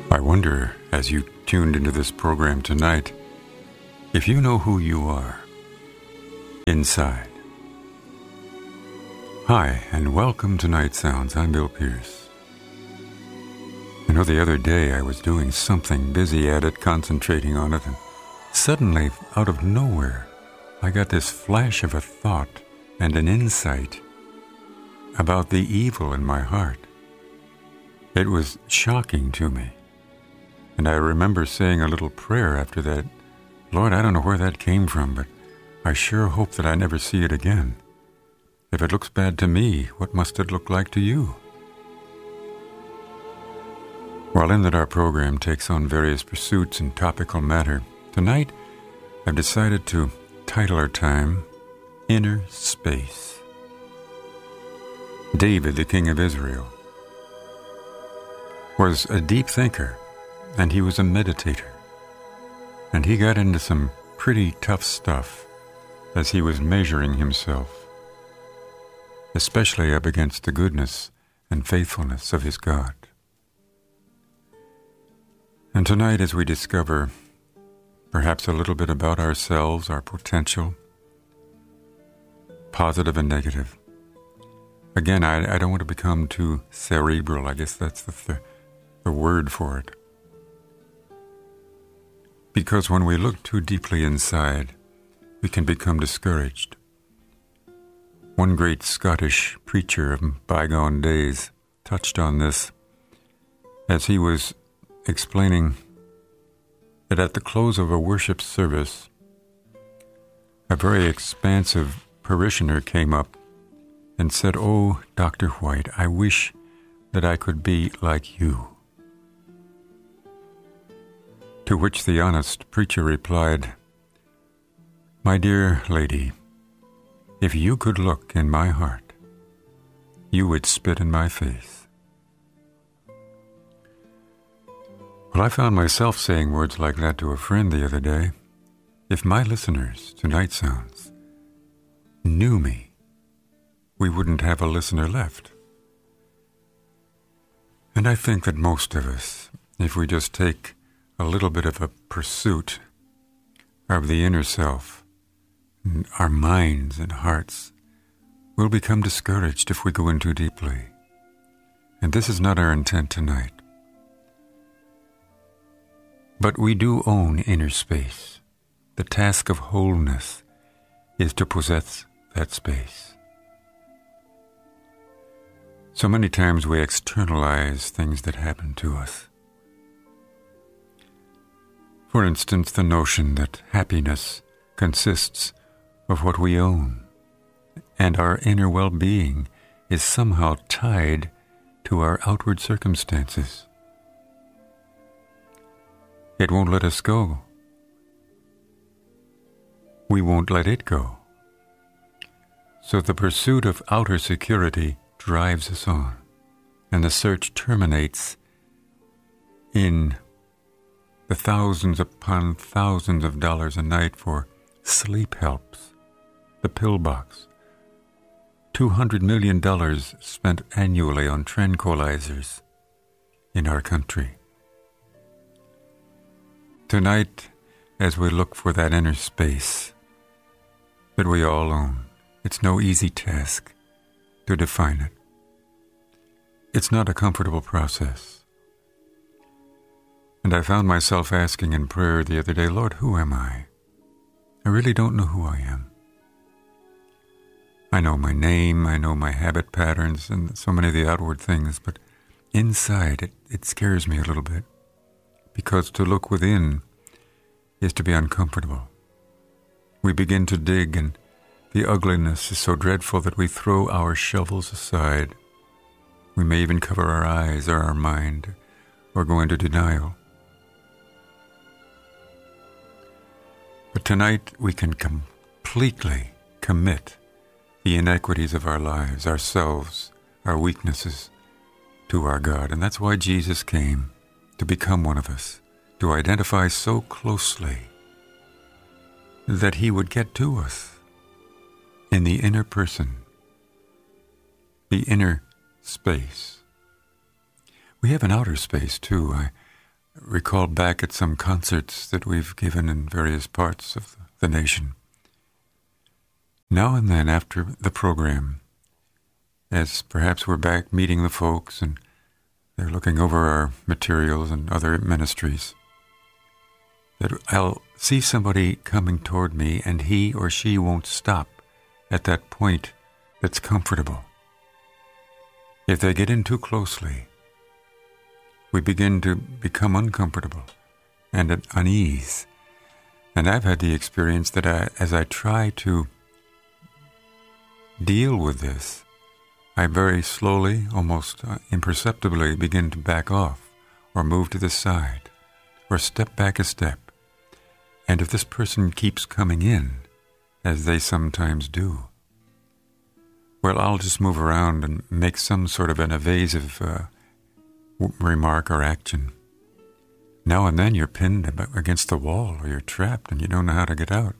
I wonder, as you tuned into this program tonight, if you know who you are inside. Hi, and welcome to Night Sounds. I'm Bill Pierce. You know, the other day I was doing something, busy at it, concentrating on it, and suddenly, out of nowhere, I got this flash of a thought and an insight about the evil in my heart. It was shocking to me. And I remember saying a little prayer after that. Lord, I don't know where that came from, but I sure hope that I never see it again. If it looks bad to me, what must it look like to you? Well, in that our program takes on various pursuits and topical matter, tonight I've decided to title our time, Inner Space. David, the king of Israel, was a deep thinker, and he was a meditator. And he got into some pretty tough stuff as he was measuring himself, especially up against the goodness and faithfulness of his God. And tonight, as we discover perhaps a little bit about ourselves, our potential, positive and negative. Again, I don't want to become too cerebral. I guess that's the word for it. Because when we look too deeply inside, we can become discouraged. One great Scottish preacher of bygone days touched on this as he was explaining that at the close of a worship service, a very expansive parishioner came up and said, "Oh, Dr. White, I wish that I could be like you." To which the honest preacher replied, "My dear lady, if you could look in my heart, you would spit in my face." Well, I found myself saying words like that to a friend the other day. If my listeners to Night Sounds knew me, we wouldn't have a listener left. And I think that most of us, if we just take a little bit of a pursuit of the inner self, our minds and hearts, will become discouraged if we go in too deeply. And this is not our intent tonight. But we do own inner space. The task of wholeness is to possess that space. So many times we externalize things that happen to us. For instance, the notion that happiness consists of what we own, and our inner well-being is somehow tied to our outward circumstances. It won't let us go. We won't let it go. So the pursuit of outer security drives us on, and the search terminates in the thousands upon thousands of dollars a night for sleep helps, the pill box, $200 million spent annually on tranquilizers in our country. Tonight, as we look for that inner space that we all own, it's no easy task to define it. It's not a comfortable process. And I found myself asking in prayer the other day, Lord, who am I? I really don't know who I am. I know my name, I know my habit patterns, and so many of the outward things, but inside it scares me a little bit, because to look within is to be uncomfortable. We begin to dig, and the ugliness is so dreadful that we throw our shovels aside. We may even cover our eyes or our mind, or go into denial. But tonight we can completely commit the inequities of our lives, ourselves, our weaknesses, to our God. And that's why Jesus came, to become one of us, to identify so closely that he would get to us in the inner person, the inner space. We have an outer space too. recall back at some concerts that we've given in various parts of the nation. Now and then after the program, as perhaps we're back meeting the folks and they're looking over our materials and other ministries, that I'll see somebody coming toward me and he or she won't stop at that point that's comfortable. If they get in too closely, we begin to become uncomfortable and at unease. And I've had the experience that as I try to deal with this, I very slowly, almost imperceptibly, begin to back off or move to the side or step back a step. And if this person keeps coming in, as they sometimes do, well, I'll just move around and make some sort of an evasive remark or action. Now and then you're pinned against the wall or you're trapped and you don't know how to get out.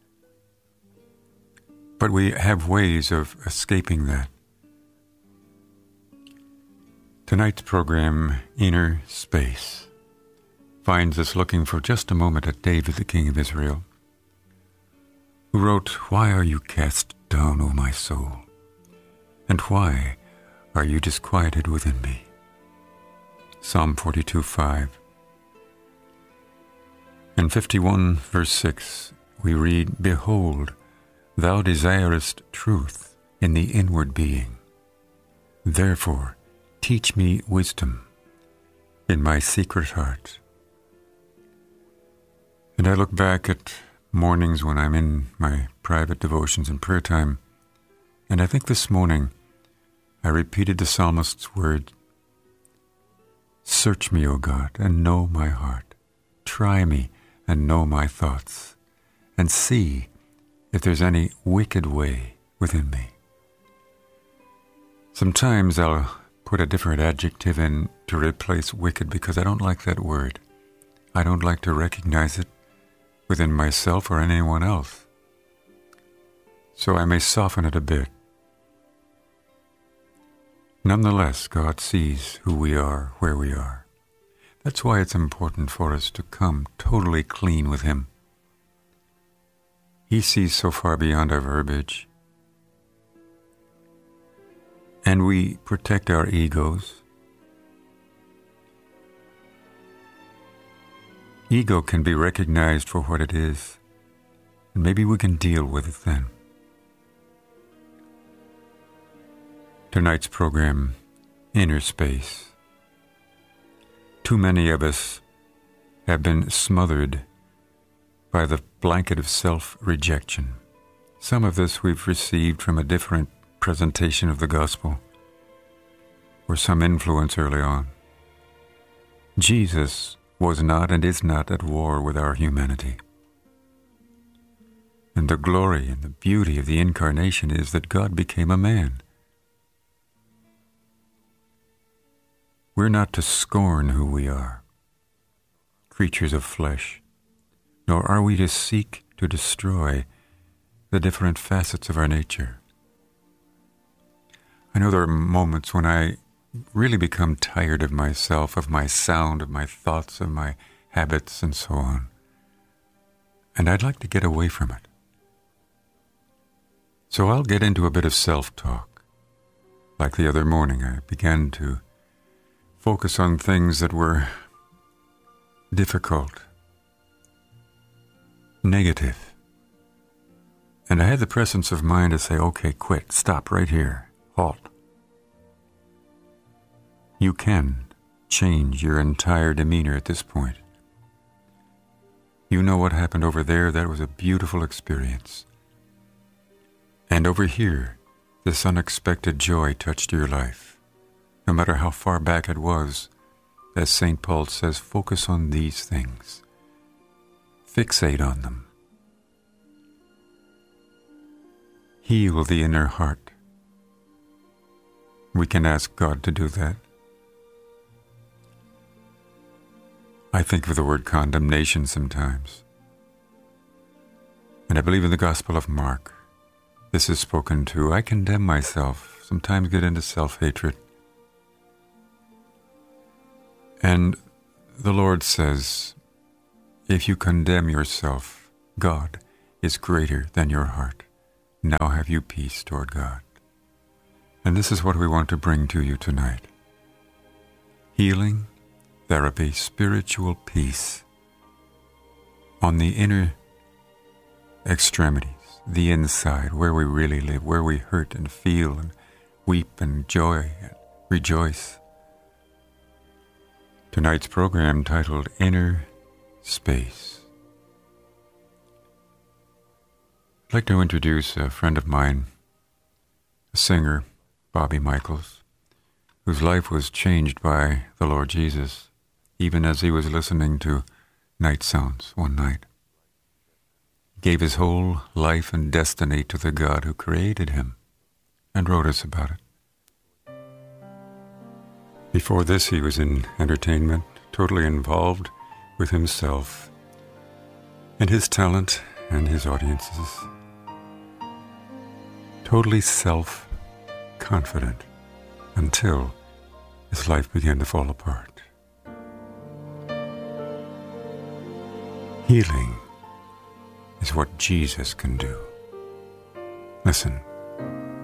But we have ways of escaping that. Tonight's program, Inner Space, finds us looking for just a moment at David, the King of Israel, who wrote, "Why are you cast down, O my soul? And why are you disquieted within me?" Psalm 42:5. In 51, verse 6, we read, "Behold, thou desirest truth in the inward being. Therefore, teach me wisdom in my secret heart." And I look back at mornings when I'm in my private devotions and prayer time, and I think this morning I repeated the psalmist's word, "Search me, O God, and know my heart. Try me and know my thoughts, and see if there's any wicked way within me." Sometimes I'll put a different adjective in to replace wicked because I don't like that word. I don't like to recognize it within myself or anyone else. So I may soften it a bit. Nonetheless, God sees who we are, where we are. That's why it's important for us to come totally clean with Him. He sees so far beyond our verbiage. And we protect our egos. Ego can be recognized for what it is, and maybe we can deal with it then. Tonight's program, Inner Space. Too many of us have been smothered by the blanket of self-rejection. Some of this we've received from a different presentation of the gospel or some influence early on. Jesus was not and is not at war with our humanity. And the glory and the beauty of the incarnation is that God became a man. We're not to scorn who we are, creatures of flesh, nor are we to seek to destroy the different facets of our nature. I know there are moments when I really become tired of myself, of my sound, of my thoughts, of my habits, and so on. And I'd like to get away from it. So I'll get into a bit of self-talk. Like the other morning, I began to focus on things that were difficult, negative. And I had the presence of mind to say, okay, quit, stop right here, halt. You can change your entire demeanor at this point. You know what happened over there, that was a beautiful experience. And over here, this unexpected joy touched your life. No matter how far back it was, as St. Paul says, focus on these things. Fixate on them. Heal the inner heart. We can ask God to do that. I think of the word condemnation sometimes. And I believe in the Gospel of Mark. This is spoken to. I condemn myself, sometimes get into self-hatred. And the Lord says, if you condemn yourself, God is greater than your heart. Now have you peace toward God. And this is what we want to bring to you tonight. Healing, therapy, spiritual peace on the inner extremities, the inside, where we really live, where we hurt and feel and weep and joy and rejoice. Tonight's program titled Inner Space. I'd like to introduce a friend of mine, a singer, Bobby Michaels, whose life was changed by the Lord Jesus, even as he was listening to night sounds one night. He gave his whole life and destiny to the God who created him and wrote us about it. Before this, he was in entertainment, totally involved with himself and his talent and his audiences. Totally self-confident until his life began to fall apart. Healing is what Jesus can do. Listen.